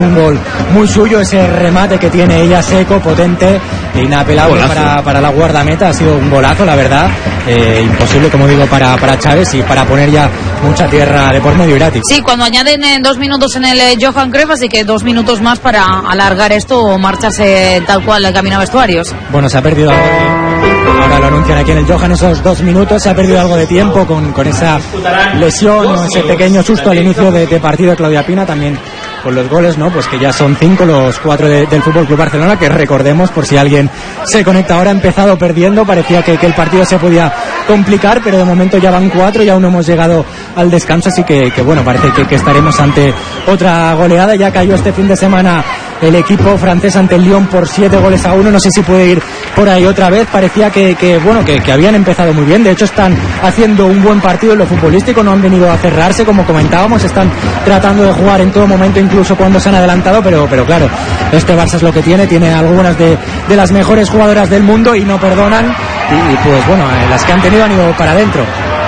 Un gol muy suyo, ese remate que tiene ella seco, potente e inapelable para la guardameta. Ha sido un golazo, la verdad. Imposible, como digo, para Chávez y para poner ya mucha tierra de por medio Irati. Sí, cuando añaden 2 minutos en el Johan Cruyff, así que 2 minutos más para alargar esto o marcharse tal cual el camino a vestuarios. Bueno, se ha perdido algo de... Ahora lo anuncian aquí en el Johan, esos 2 minutos. Se ha perdido algo de tiempo con esa lesión o ese pequeño susto al inicio de partido de Claudia Pina. También con los goles, ¿no? Pues que ya son 5 los 4 del Fútbol Club Barcelona, que recordemos, por si alguien se conecta ahora, ha empezado perdiendo, parecía que el partido se podía complicar, pero de momento ya van 4 y aún no hemos llegado al descanso, así que bueno, parece que estaremos ante otra goleada. Ya cayó este fin de semana el equipo francés ante el Lyon por 7-1, no sé si puede ir por ahí otra vez. Parecía que habían empezado muy bien, de hecho están haciendo un buen partido en lo futbolístico, no han venido a cerrarse, como comentábamos, están tratando de jugar en todo momento, incluso cuando se han adelantado, pero claro, este Barça es lo que tiene algunas de las mejores jugadoras del mundo y no perdonan, y pues bueno, las que han tenido han ido para adentro.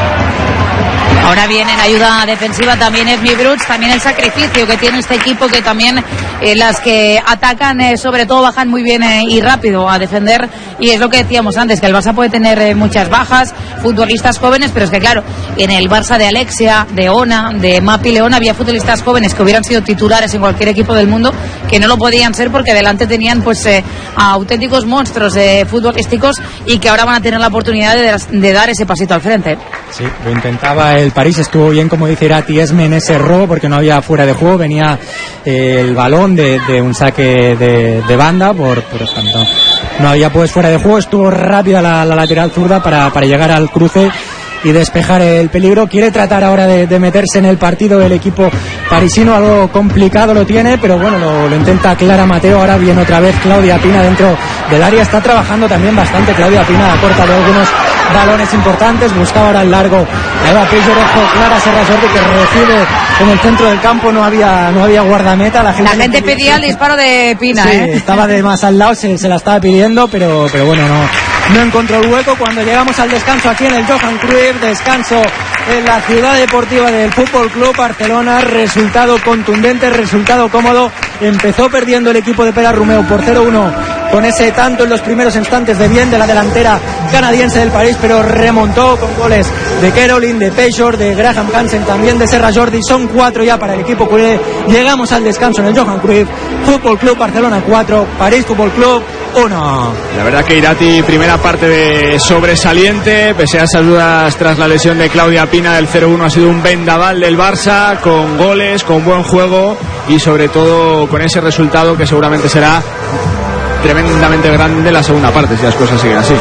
Ahora bien, en ayuda defensiva también Evni Bruch, también el sacrificio que tiene este equipo, que también las que atacan sobre todo bajan muy bien y rápido a defender, y es lo que decíamos antes, que el Barça puede tener muchas bajas, futbolistas jóvenes, pero es que claro, en el Barça de Alexia, de Ona, de Mapi León, había futbolistas jóvenes que hubieran sido titulares en cualquier equipo del mundo, que no lo podían ser porque delante tenían pues auténticos monstruos futbolísticos, y que ahora van a tener la oportunidad de dar ese pasito al frente. Sí, lo intentaba el París, estuvo bien, como dice Irati Esme, en ese robo, porque no había fuera de juego, venía el balón de un saque de banda, por tanto no había pues fuera de juego. Estuvo rápida la lateral zurda para llegar al cruce y despejar el peligro. Quiere tratar ahora de meterse en el partido el equipo parisino, algo complicado lo tiene, pero bueno, lo intenta Clara Mateo. Ahora viene otra vez Claudia Pina dentro del área, está trabajando también bastante Claudia Pina, ha cortado algunos balones importantes, buscaba ahora el largo a Eva Peyor. Clara Serra Jordi, que recibe en el centro del campo, no había guardameta, la gente pedía el disparo de Pina, sí, estaba de más al lado, se la estaba pidiendo, pero bueno, no encontró el hueco. Cuando llegamos al descanso aquí en el Johan Cruyff, descanso en la ciudad deportiva del Fútbol Club Barcelona, resultado contundente, resultado cómodo. Empezó perdiendo el equipo de Pere Romeu por 0-1 con ese tanto en los primeros instantes de bien de la delantera canadiense del París, pero remontó con goles de Caroline, de Pejor, de Graham Hansen, también de Serra Jordi. Son 4 ya para el equipo culé. Llegamos al descanso en el Johan Cruyff. Fútbol Club Barcelona 4, París Fútbol Club 1. La verdad que Irati, primera parte de sobresaliente, pese a esas dudas tras la lesión de Claudia Pina del 0-1, ha sido un vendaval del Barça, con goles, con buen juego y sobre todo con ese resultado que seguramente será tremendamente grande la segunda parte, si las cosas siguen así.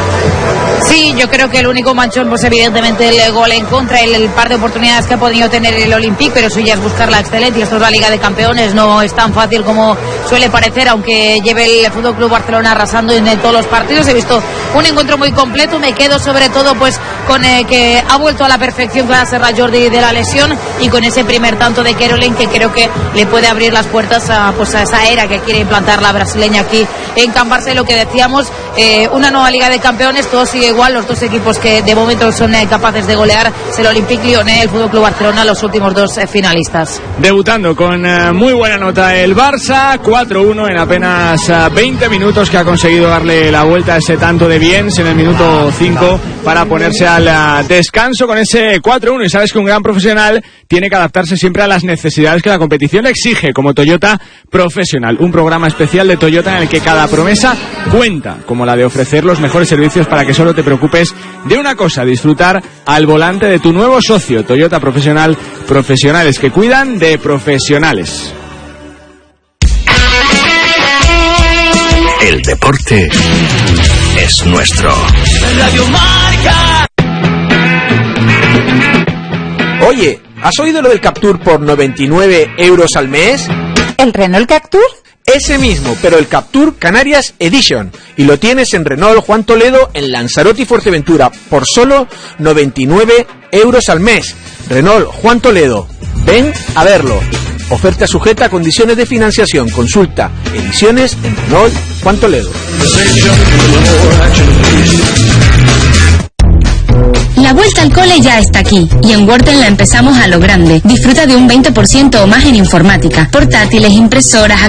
Sí, yo creo que el único manchón, pues evidentemente el gol en contra, el par de oportunidades que ha podido tener el Olympique, pero eso ya es buscar la excelencia. Esto es la Liga de Campeones, no es tan fácil como suele parecer, aunque lleve el Fútbol Club Barcelona arrasando en todos los partidos. He visto un encuentro muy completo, me quedo sobre todo pues con que ha vuelto a la perfección Clara Serra Jordi de la lesión, y con ese primer tanto de Caroline, que creo que le puede abrir las puertas a esa era que quiere implantar la brasileña aquí en Can Barça. Lo que decíamos, una nueva Liga de Campeones, todo sigue igual, los dos equipos que de momento son capaces de golear es el Olympique Lyonnais, el Fútbol Club Barcelona, los últimos dos finalistas. Debutando con muy buena nota el Barça, 4-1 en apenas 20 minutos, que ha conseguido darle la vuelta a ese tanto de Biens en el minuto 5 para ponerse al descanso con ese 4-1. Y sabes que un gran profesional tiene que adaptarse siempre a las necesidades que la competición exige, como Toyota Profesional, un programa especial de Toyota en el que cada promesa cuenta, como la de ofrecer los mejores servicios para que solo te preocupes de una cosa: disfrutar al volante de tu nuevo socio. Toyota Profesional, profesionales que cuidan de profesionales. El deporte es nuestro. Radio Marca. Oye, ¿has oído lo del Captur por 99 euros al mes? ¿El Renault Captur? Ese mismo, pero el Captur Canarias Edition. Y lo tienes en Renault Juan Toledo, en Lanzarote y Fuerteventura, por solo 99 euros al mes. Renault Juan Toledo. Ven a verlo. Oferta sujeta a condiciones de financiación. Consulta ediciones en Renault Juan Toledo. La vuelta al cole ya está aquí, y en Worten la empezamos a lo grande. Disfruta de un 20% o más en informática, portátiles, impresoras,